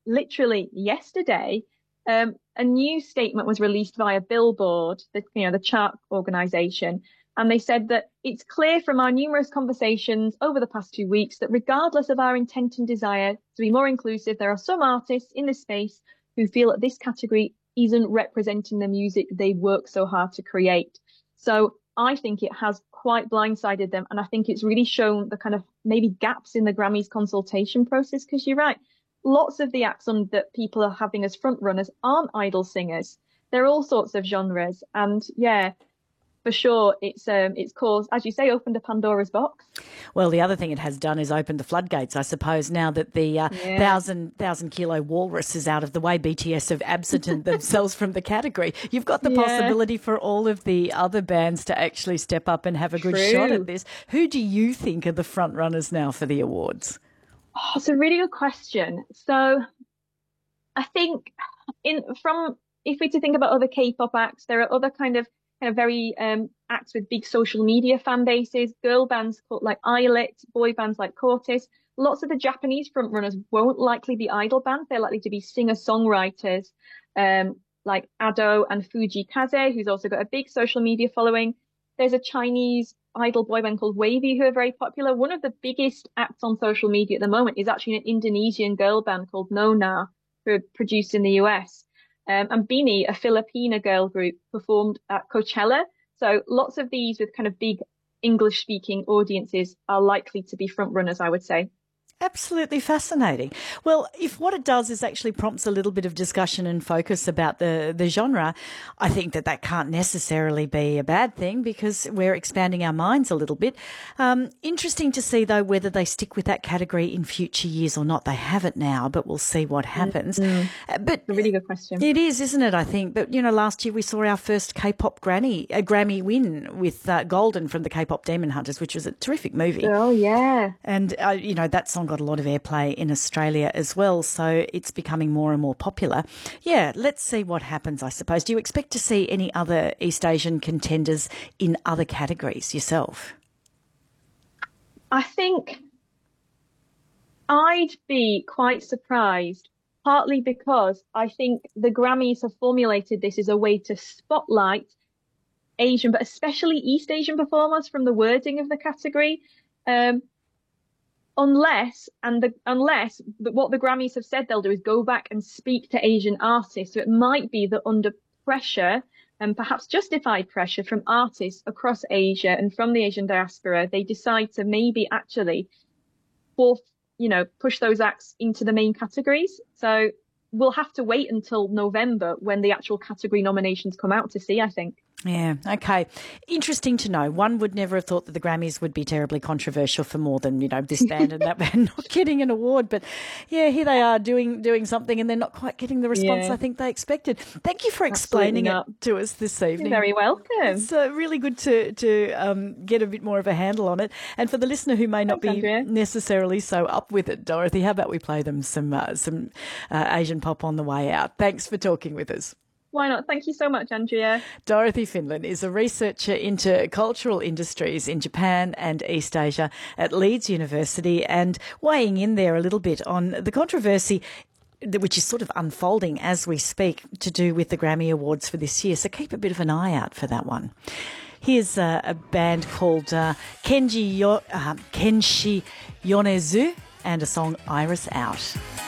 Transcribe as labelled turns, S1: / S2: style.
S1: literally yesterday, a new statement was released via Billboard, the chart organization, and they said that it's clear from our numerous conversations over the past 2 weeks that regardless of our intent and desire to be more inclusive, there are some artists in this space who feel that this category isn't representing the music they work so hard to create. So I think it has quite blindsided them. And I think it's really shown the kind of maybe gaps in the Grammys consultation process, because you're right. Lots of the acts on that people are having as front runners aren't idol singers. There are all sorts of genres. And yeah, for sure, it's caused, as you say, opened a Pandora's box.
S2: Well, the other thing it has done is opened the floodgates, I suppose, now that the 1,000 kilo walrus is out of the way. BTS have absented themselves from the category. You've got the possibility for all of the other bands to actually step up and have a good shot at this. Who do you think are the front runners now for the awards?
S1: Oh, it's a really good question. So I think if we to think about other K-pop acts, there are other kind of very acts with big social media fan bases, girl bands called like Islet, boy bands like Cortis. Lots of the Japanese frontrunners won't likely be idol bands. They're likely to be singer-songwriters like Ado and Fuji Kaze, who's also got a big social media following. There's a Chinese idol boy band called Wavy who are very popular. One of the biggest acts on social media at the moment is actually an Indonesian girl band called Nona, who are produced in the US. And BINI, a Filipina girl group, performed at Coachella. So lots of these with kind of big English-speaking audiences are likely to be front runners, I would say.
S2: Absolutely fascinating. Well, if what it does is actually prompts a little bit of discussion and focus about the genre, I think that can't necessarily be a bad thing because we're expanding our minds a little bit. Interesting to see, though, whether they stick with that category in future years or not. They have it now, but we'll see what happens.
S1: But a really good question.
S2: It is, isn't it, I think? But, last year we saw our first K-pop Grammy win with Golden from the K-pop Demon Hunters, which was a terrific movie.
S1: Oh, yeah.
S2: And, that song got a lot of airplay in Australia as well, so it's becoming more and more popular. Yeah, let's see what happens, I suppose. Do you expect to see any other East Asian contenders in other categories yourself?
S1: I think I'd be quite surprised, partly because I think the Grammys have formulated this as a way to spotlight Asian, but especially East Asian performers from the wording of the category. Unless what the Grammys have said they'll do is go back and speak to Asian artists. So it might be that under pressure, and perhaps justified pressure from artists across Asia and from the Asian diaspora, they decide to maybe actually push those acts into the main categories. So we'll have to wait until November when the actual category nominations come out to see, I think.
S2: Yeah, okay. Interesting to know. One would never have thought that the Grammys would be terribly controversial for more than, this band and that band not getting an award. But, yeah, here they are doing something and they're not quite getting the response I think they expected. Thank you for explaining it to us this evening.
S1: You're very welcome.
S2: It's really good to get a bit more of a handle on it. And for the listener who may not be necessarily so up with it, Dorothy, how about we play them some Asian pop on the way out? Thanks for talking with us.
S1: Why not? Thank you so much, Andrea.
S2: Dorothy Findlin is a researcher into cultural industries in Japan and East Asia at Leeds University, and weighing in there a little bit on the controversy which is sort of unfolding as we speak to do with the Grammy Awards for this year. So keep a bit of an eye out for that one. Here's a band called Kenshi Yonezu and a song Iris Out.